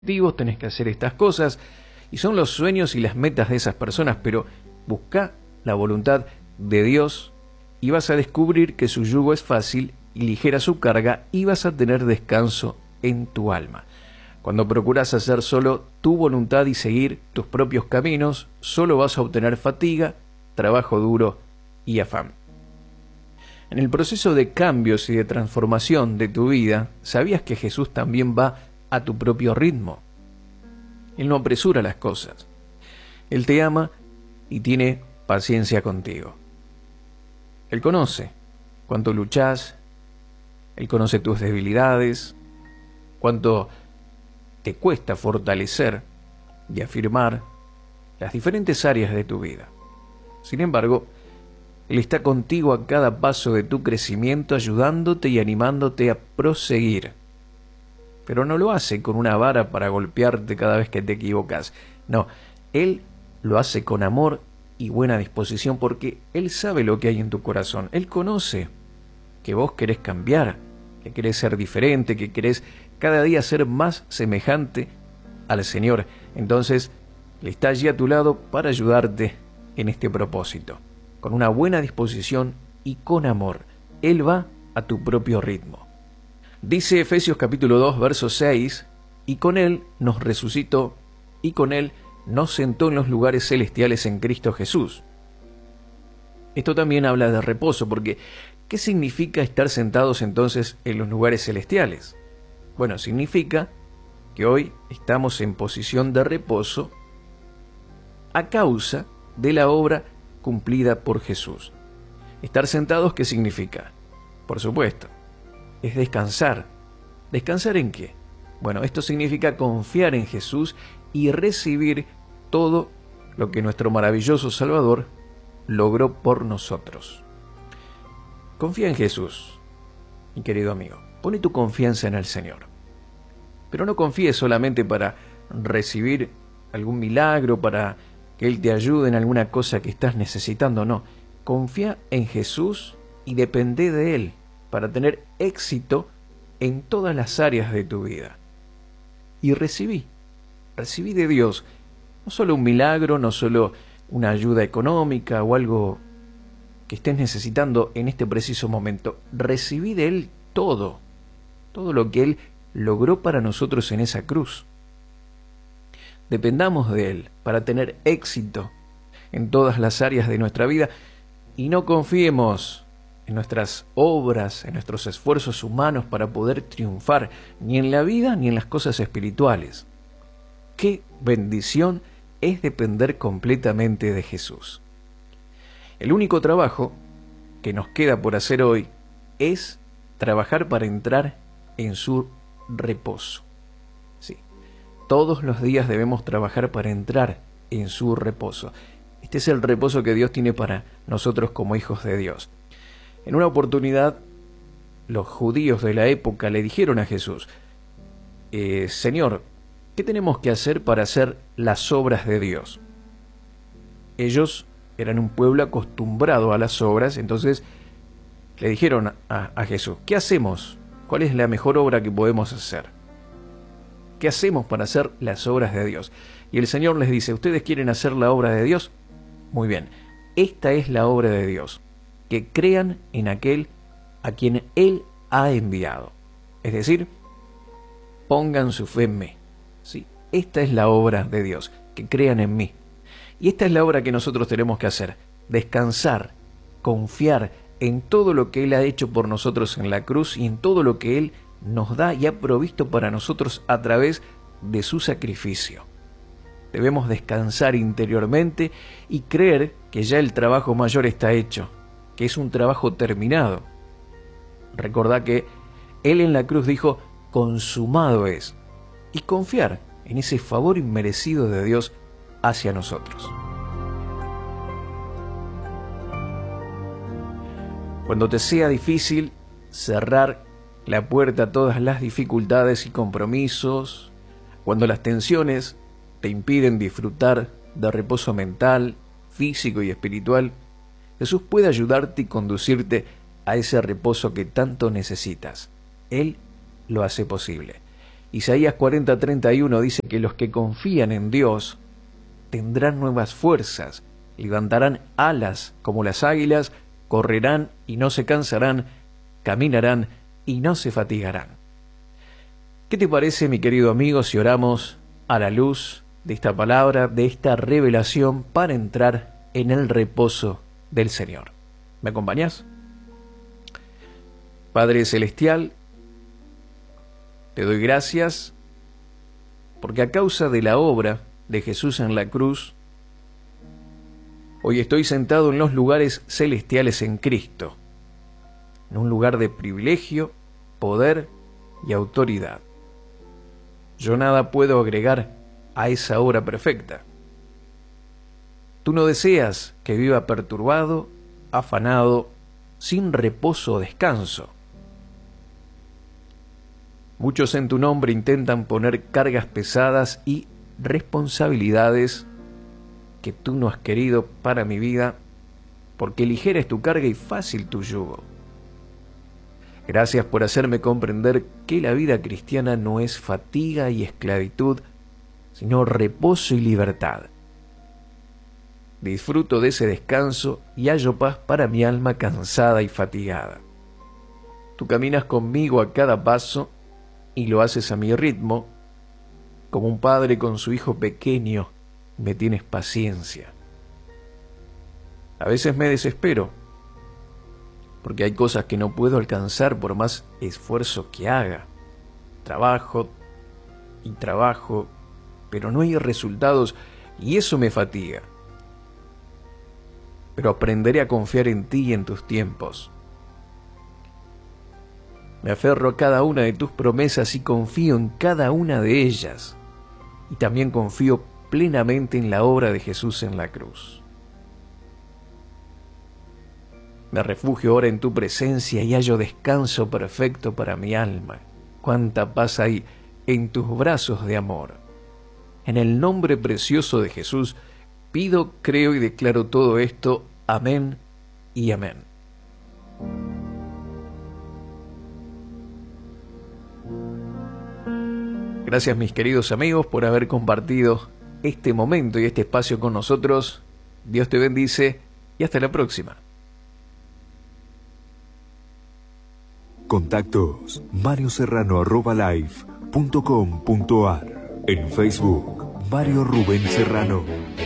objetivos, tenés que hacer estas cosas, y son los sueños y las metas de esas personas, pero busca la voluntad de Dios y vas a descubrir que su yugo es fácil y ligera su carga y vas a tener descanso en tu alma. Cuando procuras hacer solo tu voluntad y seguir tus propios caminos, solo vas a obtener fatiga, trabajo duro y afán. En el proceso de cambios y de transformación de tu vida, ¿sabías que Jesús también va a tu propio ritmo? Él no apresura las cosas. Él te ama y tiene paciencia contigo. Él conoce cuánto luchás, Él conoce tus debilidades, cuánto te cuesta fortalecer y afirmar las diferentes áreas de tu vida. Sin embargo, Él está contigo a cada paso de tu crecimiento, ayudándote y animándote a proseguir. Pero no lo hace con una vara para golpearte cada vez que te equivocas. No, Él lo hace con amor y buena disposición porque Él sabe lo que hay en tu corazón. Él conoce que vos querés cambiar, que querés ser diferente, que querés cada día ser más semejante al Señor. Entonces, Él está allí a tu lado para ayudarte en este propósito. Con una buena disposición y con amor. Él va a tu propio ritmo. Dice Efesios capítulo 2, verso 6, y con Él nos resucitó, y con Él nos sentó en los lugares celestiales en Cristo Jesús. Esto también habla de reposo, porque ¿qué significa estar sentados entonces en los lugares celestiales? Bueno, significa que hoy estamos en posición de reposo a causa de la obra cumplida por Jesús. Estar sentados, ¿qué significa? Por supuesto, es descansar. ¿Descansar en qué? Bueno, esto significa confiar en Jesús y recibir todo lo que nuestro maravilloso Salvador logró por nosotros. Confía en Jesús, mi querido amigo. Pone tu confianza en el Señor. Pero no confíes solamente para recibir algún milagro, para que Él te ayude en alguna cosa que estás necesitando. No, confía en Jesús y depende de Él para tener éxito en todas las áreas de tu vida. Y recibí de Dios no solo un milagro, no solo una ayuda económica o algo que estés necesitando en este preciso momento. Recibí de Él todo lo que Él logró para nosotros en esa cruz. Dependamos de Él para tener éxito en todas las áreas de nuestra vida y no confiemos en nuestras obras, en nuestros esfuerzos humanos para poder triunfar, ni en la vida ni en las cosas espirituales. Qué bendición es depender completamente de Jesús. El único trabajo que nos queda por hacer hoy es trabajar para entrar en su reposo. Sí, todos los días debemos trabajar para entrar en su reposo. Este es el reposo que Dios tiene para nosotros como hijos de Dios. En una oportunidad, los judíos de la época le dijeron a Jesús, Señor, ¿qué tenemos que hacer para hacer las obras de Dios? Ellos eran un pueblo acostumbrado a las obras, entonces le dijeron a Jesús, ¿qué hacemos? ¿Cuál es la mejor obra que podemos hacer? ¿Qué hacemos para hacer las obras de Dios? Y el Señor les dice, ¿ustedes quieren hacer la obra de Dios? Muy bien, esta es la obra de Dios, que crean en aquel a quien Él ha enviado. Es decir, pongan su fe en mí. ¿Sí? Esta es la obra de Dios, que crean en mí. Y esta es la obra que nosotros tenemos que hacer, descansar, confiar en todo lo que Él ha hecho por nosotros en la cruz y en todo lo que Él nos da y ha provisto para nosotros a través de su sacrificio. Debemos descansar interiormente y creer que ya el trabajo mayor está hecho, que es un trabajo terminado. Recordá que Él en la cruz dijo, consumado es, y confiar en ese favor inmerecido de Dios hacia nosotros. Cuando te sea difícil cerrar la puerta a todas las dificultades y compromisos, cuando las tensiones te impiden disfrutar de reposo mental, físico y espiritual, Jesús puede ayudarte y conducirte a ese reposo que tanto necesitas. Él lo hace posible. Isaías 40:31 dice que los que confían en Dios tendrán nuevas fuerzas, levantarán alas como las águilas, correrán y no se cansarán, caminarán y no se fatigarán. ¿Qué te parece, mi querido amigo, si oramos a la luz de esta palabra, de esta revelación, para entrar en el reposo del Señor? ¿Me acompañás? Padre Celestial, te doy gracias porque a causa de la obra de Jesús en la cruz, hoy estoy sentado en los lugares celestiales en Cristo, en un lugar de privilegio, poder y autoridad. Yo nada puedo agregar a esa obra perfecta. Tú no deseas que viva perturbado, afanado, sin reposo o descanso. Muchos en tu nombre intentan poner cargas pesadas y responsabilidades que tú no has querido para mi vida, porque ligera es tu carga y fácil tu yugo. Gracias por hacerme comprender que la vida cristiana no es fatiga y esclavitud, sino reposo y libertad. Disfruto de ese descanso y hallo paz para mi alma cansada y fatigada. Tú caminas conmigo a cada paso y lo haces a mi ritmo, como un padre con su hijo pequeño. Me tienes paciencia. A veces me desespero, porque hay cosas que no puedo alcanzar por más esfuerzo que haga. Trabajo y trabajo, pero no hay resultados y eso me fatiga. Pero aprenderé a confiar en ti y en tus tiempos. Me aferro a cada una de tus promesas y confío en cada una de ellas. Y también confío plenamente en la obra de Jesús en la cruz. Me refugio ahora en tu presencia y hallo descanso perfecto para mi alma. Cuánta paz hay en tus brazos de amor. En el nombre precioso de Jesús, pido, creo y declaro todo esto. Amén y amén. Gracias, mis queridos amigos, por haber compartido este momento y este espacio con nosotros. Dios te bendice y hasta la próxima. Contactos: marioserrano@live.com.ar. En Facebook, Mario Rubén Serrano.